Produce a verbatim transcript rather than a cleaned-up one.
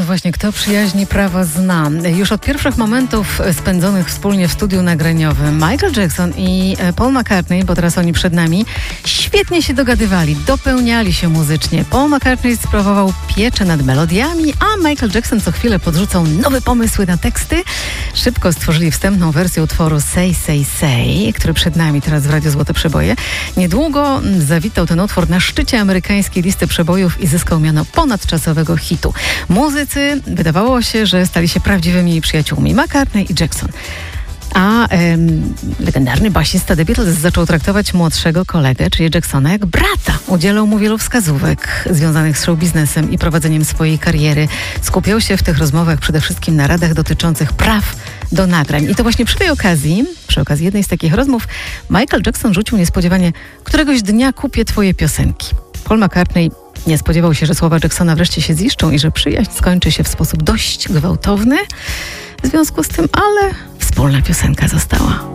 No właśnie, kto przyjaźni prawa zna. Już od pierwszych momentów spędzonych wspólnie w studiu nagraniowym Michael Jackson i Paul McCartney, bo teraz oni przed nami, świetnie się dogadywali, dopełniali się muzycznie. Paul McCartney sprawował pieczę nad melodiami, a Michael Jackson co chwilę podrzucał nowe pomysły na teksty. Szybko stworzyli wstępną wersję utworu Say, Say, Say, który przed nami teraz w Radiu Złote Przeboje. Niedługo zawitał ten utwór na szczycie amerykańskiej listy przebojów i zyskał miano ponadczasowego hitu. Muzycy, wydawało się, że stali się prawdziwymi przyjaciółmi, McCartney i Jackson. A em, legendarny basista The Beatles zaczął traktować młodszego kolegę, czyli Jacksona, jak brata. Udzielał mu wielu wskazówek związanych z showbiznesem i prowadzeniem swojej kariery. Skupiał się w tych rozmowach przede wszystkim na radach dotyczących praw do nagrań. I to właśnie przy tej okazji, przy okazji jednej z takich rozmów, Michael Jackson rzucił niespodziewanie: któregoś dnia kupię twoje piosenki. Paul McCartney nie spodziewał się, że słowa Jacksona wreszcie się ziszczą i że przyjaźń skończy się w sposób dość gwałtowny. W związku z tym, ale wspólna piosenka została.